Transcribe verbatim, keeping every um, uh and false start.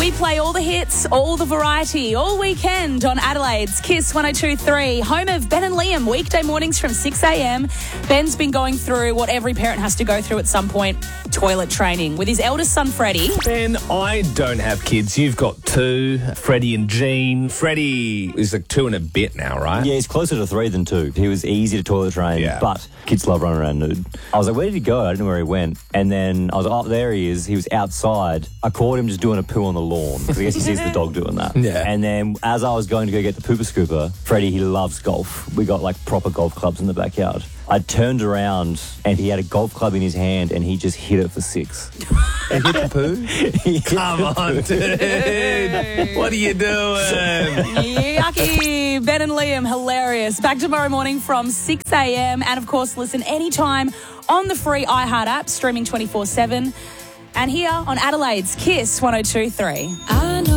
We play all the hits, all the variety, all weekend on Adelaide's Kiss one oh two point three, home of Ben and Liam, weekday mornings from six a.m. Ben's been going through what every parent has to go through at some point, toilet training, with his eldest son, Freddie. Ben, I don't have kids. You've got two, Freddie and Jean. Freddie is like two and a bit now, right? Yeah, he's closer to three than two. He was easy to toilet train, Yeah. but kids love running around nude. I was like, where did he go? I didn't know where he went. And then I was like, oh, there he is. He was outside. I caught him just doing a poo on the lawn, because I guess he sees the dog doing that. Yeah. And then as I was going to go get the pooper scooper, Freddie, he loves golf. We got like proper golf clubs in the backyard. I turned around and he had a golf club in his hand and he just hit it for six. And hit the poo? He hit Come the on, poo. dude. What are you doing? Yucky. Ben and Liam, hilarious. Back tomorrow morning from six a.m. And, of course, listen anytime on the free iHeart app, streaming twenty-four seven. And here on Adelaide's Kiss one oh two point three. I know